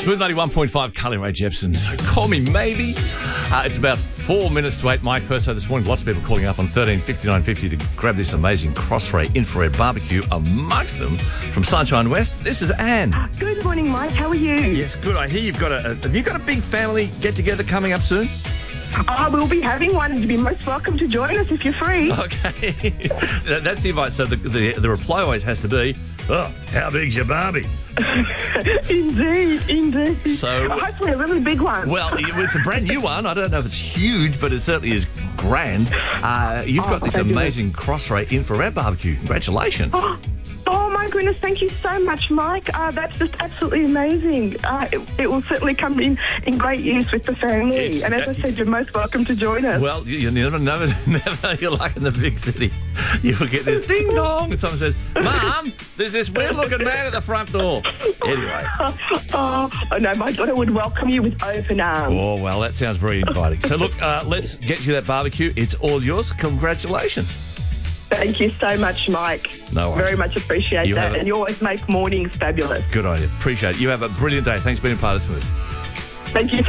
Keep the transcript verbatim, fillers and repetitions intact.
Smooth ninety-one point five, Carly Rae Jepsen. So call me maybe. Uh, it's about four minutes to eight. Mike Perso this morning. Lots of people calling up on thirteen fifty-nine fifty to grab this amazing Crossray infrared barbecue. Amongst them, from Sunshine West, this is Anne. Good morning, Mike. How are you? Yes, good. I hear you've got a, a have you got a big family get together coming up soon? I will be having one, and you'd be most welcome to join us if you're free. Okay, That- that's the invite. So the, the the reply always has to be, "Oh, how big's your barbie?" Indeed, indeed. So- hopefully a really big one. Well, it's a brand new one. I don't know if it's huge, but it certainly is grand. Uh, you've got Oh, this fabulous. amazing Crossray infrared barbecue. Congratulations. Oh, oh, my goodness, thank you so much, Mike. Uh, that's just absolutely amazing. Uh, it, it will certainly come in, in great use with the family. It's- and as I said, you're most welcome to join us. Well, you, you never, never, never you're like in the big city. You'll get this ding dong, and someone says, "Mum, there's this weird looking man at the front door." Anyway. oh, oh, no, my daughter would welcome you with open arms. Oh, well, that sounds very inviting. So, look, uh, let's get you that barbecue. It's all yours. Congratulations. Thank you so much, Mike. No worries. Very much appreciate You have that. a- And you always make mornings fabulous. Good on you. Appreciate it. You have a brilliant day. Thanks for being part of Smooth. Thank you